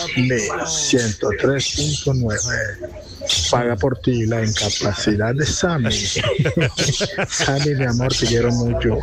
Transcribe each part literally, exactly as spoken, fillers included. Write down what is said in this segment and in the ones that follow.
Le ciento tres punto nueve. Paga por ti la incapacidad de Sammy. Sammy, mi amor, te quiero mucho.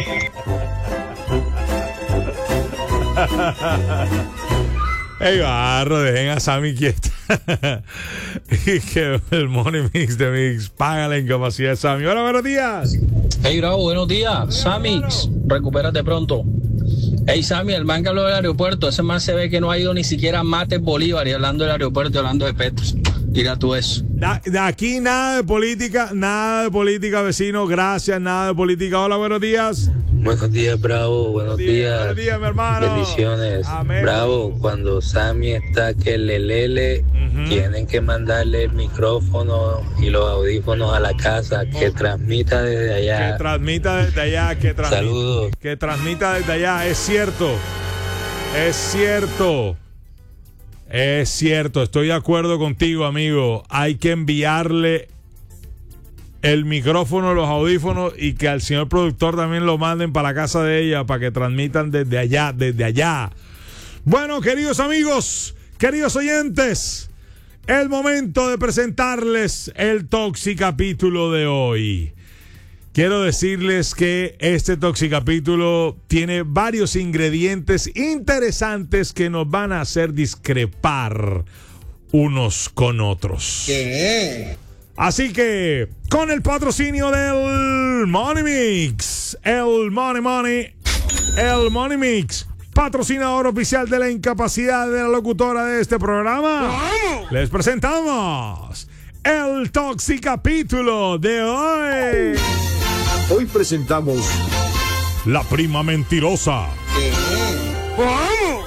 Ey, barro, dejen a Sammy quieta. Y que el Money Mix de Mix paga la incapacidad de Sammy. Hola, buenos días. Hey, Bravo, buenos días. Sammy, recupérate pronto. Hey, Sammy, el man que habló del aeropuerto, ese man se ve que no ha ido ni siquiera a Mates Bolívar, y hablando del aeropuerto y hablando de Petros. Mira tú eso. Da, de aquí nada de política, nada de política, vecino. Gracias, nada de política. Hola, buenos días. Buenos días, Bravo. Buenos, buenos días. días. Buenos días, mi hermano. Bendiciones. Amén. Bravo, cuando Sammy está que le lele, uh-huh. tienen que mandarle el micrófono y los audífonos a la casa, que transmita desde allá. Que transmita desde allá. Que transmita, Saludos. Que transmita desde allá. Es cierto. Es cierto. Es cierto, estoy de acuerdo contigo, amigo. Hay que enviarle el micrófono, los audífonos, y que al señor productor también lo manden para la casa de ella, para que transmitan desde allá, desde allá. Bueno, queridos amigos, queridos oyentes, el momento de presentarles el Toxicapítulo de hoy. Quiero decirles que este Toxicapítulo tiene varios ingredientes interesantes que nos van a hacer discrepar unos con otros. ¿Qué? Así que, con el patrocinio del Money Mix, el Money Money, el Money Mix, patrocinador oficial de la incapacidad de la locutora de este programa, les presentamos el Toxicapítulo de hoy. Hoy presentamos La Prima Mentirosa. ¿Qué? ¿Cómo?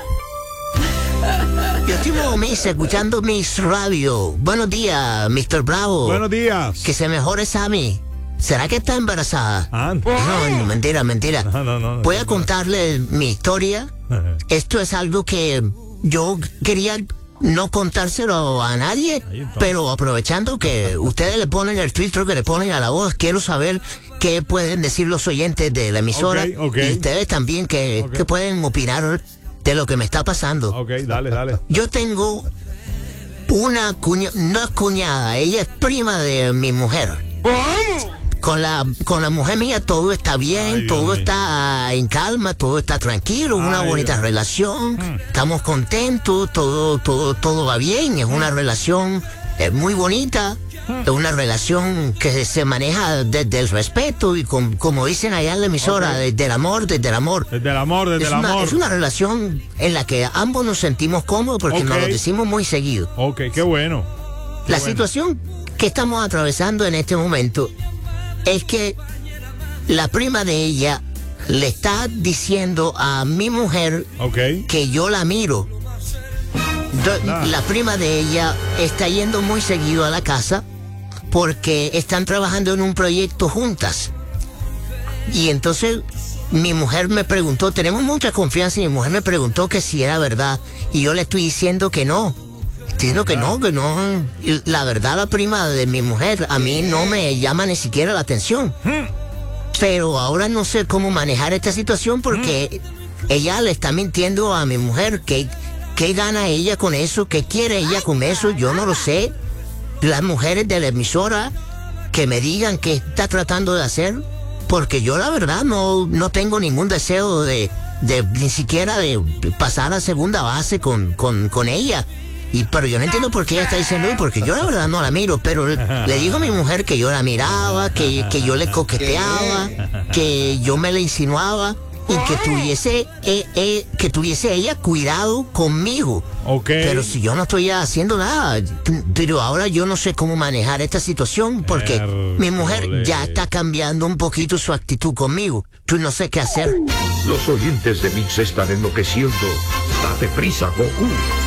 Yo llevo meses escuchando Mix Radio. Buenos días, mister Bravo. Buenos días. Que se mejore Sammy. ¿Será que está embarazada? Ah, no, no, mentira, mentira. No, no, no, no, Voy a no. contarle mi historia. Esto es algo que yo quería no contárselo a nadie, pero aprovechando que ustedes le ponen el filtro que le ponen a la voz, quiero saber qué pueden decir los oyentes de la emisora, okay, okay. y ustedes también que, okay. que pueden opinar de lo que me está pasando. Ok, dale, dale. Yo tengo una cuñada, no es cuñada, ella es prima de mi mujer. Con la, con la mujer mía todo está bien, Ay, todo Dios está en calma, todo está tranquilo, una Ay, bonita Dios. relación, Mm. estamos contentos, todo, todo, todo va bien, es una relación eh, muy bonita, es una relación que se maneja desde el respeto y con, como dicen allá en la emisora, Ok. desde el amor, desde el amor. Desde el amor, desde Es el una, amor. es una relación en la que ambos nos sentimos cómodos porque Ok. nos lo decimos muy seguido. Ok, qué bueno. Qué La bueno. situación que estamos atravesando en este momento es que la prima de ella le está diciendo a mi mujer Ok. que yo la miro. Do- Ah. La prima de ella está yendo muy seguido a la casa porque están trabajando en un proyecto juntas. Y entonces mi mujer me preguntó, tenemos mucha confianza, y mi mujer me preguntó que si era verdad. Y yo le estoy diciendo que no. Diciendo que no, que no. Y la verdad, la prima de mi mujer a mí no me llama ni siquiera la atención. Pero ahora no sé cómo manejar esta situación porque ella le está mintiendo a mi mujer. ¿Qué, qué gana ella con eso? ¿Qué quiere ella con eso? Yo no lo sé. Las mujeres de la emisora que me digan qué está tratando de hacer, porque yo la verdad no, no tengo ningún deseo de, de ni siquiera de pasar a segunda base con, con, con ella. Y, pero yo no entiendo por qué ella está diciendo, "Uy, porque yo la verdad no la miro", pero le digo a mi mujer que yo la miraba, que, que yo le coqueteaba, que yo me le insinuaba y que tuviese, eh, eh, que tuviese ella cuidado conmigo. Ok. Pero si yo no estoy haciendo nada, pero ahora yo no sé cómo manejar esta situación porque Hércules. mi mujer ya está cambiando un poquito su actitud conmigo. Yo no sé qué hacer. Los oyentes de Mix están enloqueciendo. Date prisa, Goku.